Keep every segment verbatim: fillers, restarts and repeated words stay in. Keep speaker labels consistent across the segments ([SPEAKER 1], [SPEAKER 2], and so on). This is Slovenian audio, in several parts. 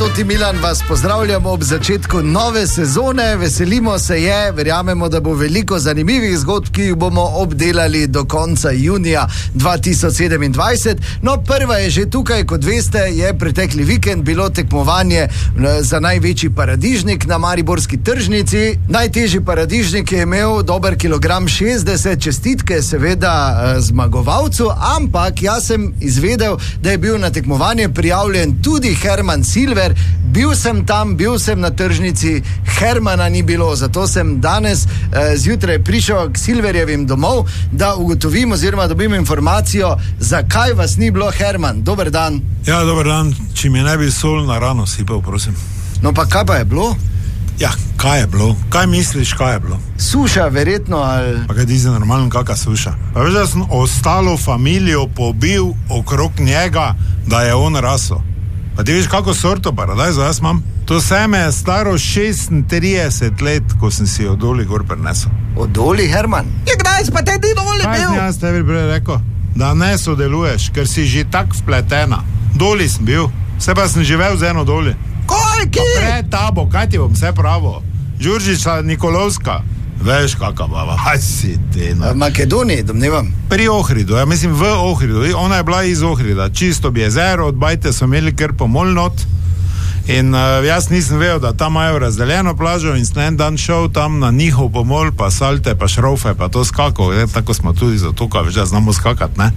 [SPEAKER 1] Toti Milan vas pozdravljam ob začetku nove sezone. Veselimo se je, verjamemo, da bo veliko zanimivih zgodb, ki jih bomo obdelali do konca junija dva tisoč sedemindvajset. No, prva je že tukaj, kot veste, je pretekli vikend bilo tekmovanje za največji paradižnik na mariborski tržnici. Najtežji paradižnik je imel dober kilogram šestdeset, čestitke seveda zmagovalcu, ampak jaz sem izvedel, da je bil na tekmovanje prijavljen tudi Herman Silver. Bil sem tam, bil sem na tržnici, Hermana ni bilo, zato sem danes eh, zjutraj prišel k Silverjevim domov, da ugotovim oziroma dobim informacijo, zakaj vas ni bilo, Herman. Dober dan.
[SPEAKER 2] Ja, dober dan, če mi ne bi sol na rano sipal, prosim.
[SPEAKER 1] No pa kaj pa je bilo?
[SPEAKER 2] Ja, kaj je bilo? Kaj misliš, kaj je bilo?
[SPEAKER 1] Suša, verjetno, ali...
[SPEAKER 2] Pa kaj ti se normalno, kakva suša? Pa veš, da sem ostalo familijo pobil okrog njega, da je on raso. Pa ti veš, kako sorto paradajzo jaz imam? To seme je staro šestintrideset let, ko sem si od doli gor prinesel.
[SPEAKER 1] Od doli, Herman?
[SPEAKER 3] Ja, kdaj pa te ti doli bil?
[SPEAKER 2] Kaj sem jaz tebi prej rekel? Da ne sodeluješ, ker si že tak vpletena. Doli sem bil, vse pa sem živel z eno doli.
[SPEAKER 3] Koliki?
[SPEAKER 2] Pa pred tabo, kaj ti bom vse pravo? Đurđica Nikolovska. Veš, kakva baba, haj si ti, no.
[SPEAKER 1] V Makedoniji, domnevam.
[SPEAKER 2] Pri Ohridu, ja mislim v Ohridu. Ona je bila iz Ohrida, čisto bi jezero, od bajte so imeli kar pomol not. In uh, jaz nisem vedel, da tam imajo razdeljeno plažo in sem en dan šel tam na njihov pomol, pa salte, pa šrofe, pa to skakal. Je, tako smo tudi za to, kaj veš, da znamo skakat, ne.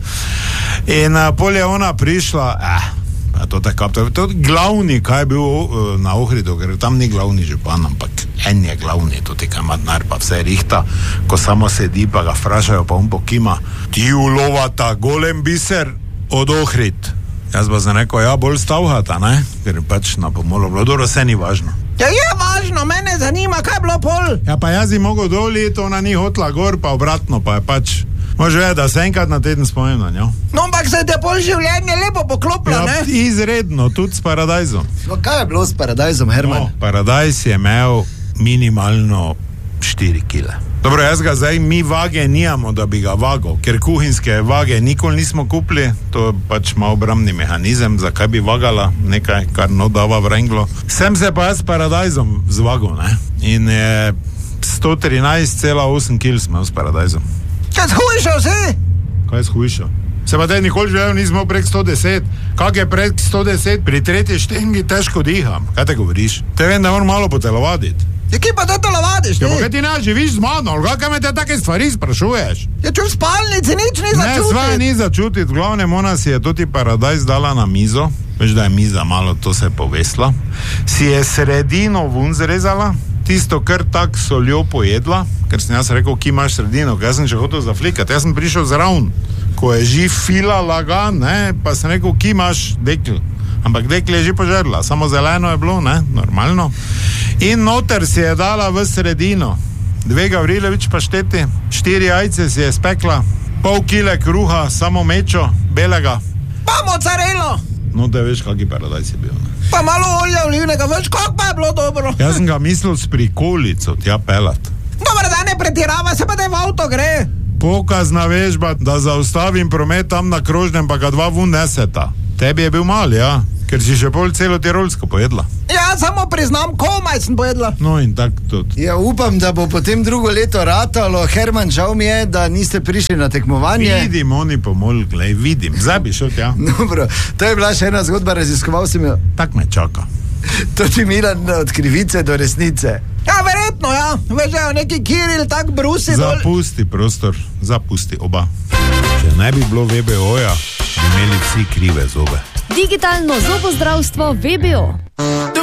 [SPEAKER 2] In uh, pol je ona prišla, eh, pa to tako, to, to glavni, kaj je bil uh, na Ohridu, ker tam ni glavni župan, ampak en je glavni, to ti kaj ima denar, pa vse rihta, ko samo sedi, pa ga vprašajo, pa on pokima, ti ulovata golem biser od Ohrid. Jaz pa sem rekel, ja, bolj stavhata, ne, ker pač na pomolu bilo, dobro, vse ni važno.
[SPEAKER 3] Ja, je važno, mene zanima, kaj je bilo pol.
[SPEAKER 2] Ja, pa jaz ji mogel doliti, ona ni hotla gor, pa obratno, pa je pač, može vedeti, da se enkrat na teden spomnim na njo.
[SPEAKER 3] No, ampak se te pol življenje lepo poklopilo,
[SPEAKER 2] ja,
[SPEAKER 3] ne?
[SPEAKER 2] Izredno, tudi s paradajzom.
[SPEAKER 1] No, kaj je bilo s paradajzom, Herman?
[SPEAKER 2] No, paradajz je imel minimalno štiri kile. Dobro, jaz ga zdaj, mi vage nijamo, da bi ga vagal, ker kuhinske vage nikoli nismo kupili, to je pač malo obrambni mehanizem, zakaj bi vagala nekaj, kar no dava v renglo. Sem se pa jaz s paradajzom zvagal, ne, in je sto trinajst cela osem kil smel s paradajzom.
[SPEAKER 3] Kaj shujšal si?
[SPEAKER 2] Kaj shujšal? Se pa te nikoli želel nismo prek sto deset. Kak je prek sto deset? Pri tretji štengi težko diham. Kaj te govoriš? Te vem, da moram malo potelovaditi.
[SPEAKER 3] Ja, kje pa to telovadiš, ti?
[SPEAKER 2] Ja, pa kaj ti ne živiš z mano, ali kaj me te take stvari sprašuješ?
[SPEAKER 3] Ja, če v spalnici nič ni začutit.
[SPEAKER 2] Ne, sva ni začutit, v glavnem ona si je toti paradajz dala na mizo, veš, da je miza malo, to se je povesla, si je sredino vun zrezala, tisto kar tak soljo pojedla, ker sem jaz rekel, ki imaš sredino, ker jaz sem še hotel zaflikati, jaz sem prišel zraven, ko je že fila lagan, ne, pa sem rekel, ki imaš dekl, ampak dekl je že požerla, samo zeleno je bilo, ne, normalno. In noter si je dala v sredino dve Gavrilovič pašteti, štiri jajce si je spekla, pol kile kruha, samo mečo, belega.
[SPEAKER 3] Pa mozzarelo!
[SPEAKER 2] No, da veš, kaki paradajz je bil, ne?
[SPEAKER 3] Pa malo olja olivnega, veš, kako pa je bilo dobro.
[SPEAKER 2] Jaz sem ga mislil s prikolico tja pelat.
[SPEAKER 3] Dobro, da ne pretirava, se pa da v avto gre.
[SPEAKER 2] Pokazna vežba, da zaustavim promet tam na krožnem, pa ga dva vun neseta. Tebi je bil mal, ja, ker si še pol celo tirolsko pojedla.
[SPEAKER 3] Ja, samo priznam, komaj sem pojedla.
[SPEAKER 2] No in tak tudi.
[SPEAKER 1] Ja, upam, da bo potem drugo leto ratalo. Herman, žal mi je, da niste prišli na tekmovanje.
[SPEAKER 2] Vidim, oni pomol, glej, vidim. Zdaj bi šel tja.
[SPEAKER 1] Dobro, to je bila še ena zgodba, raziskoval sem jo.
[SPEAKER 2] Tak me čaka.
[SPEAKER 1] Toti Milan od krivice do resnice.
[SPEAKER 3] Ja, verjetno, ja. Veš, ja, neki Kiril tak brusi dol.
[SPEAKER 2] Zapusti prostor, zapusti oba. Če ne bi bilo V B O-ja, bi imeli vsi krive zobe.
[SPEAKER 4] Digitalno zobozdravstvo V B O.